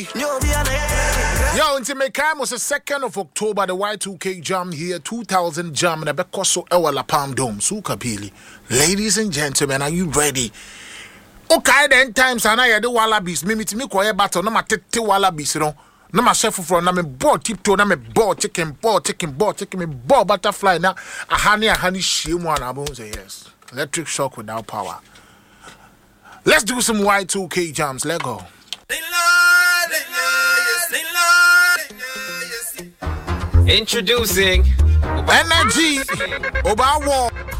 Yo, until my time was the 2nd of October, the Y2K Jam here, 2000 Jam, and a Bekoso Ewala Palm Dome, Sukapili. Ladies and gentlemen, are you ready? Okay, then times and I do wallabies, mimi to me quiet battle, no matter wallabies, you know. No my chef for na me ball tiptoe, na me ball chicken, me ball butterfly now. A honey shame one. I won't say yes. Electric shock without power. Let's do some Y2K jams. Let go. Introducing Energy Oba War.